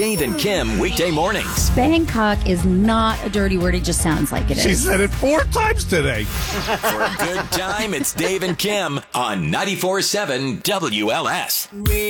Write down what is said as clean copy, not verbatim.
Dave and Kim weekday mornings. Bangkok is not a dirty word. It just sounds like it is. She said it 4 times today. For a good time, it's Dave and Kim on 94.7 WLS.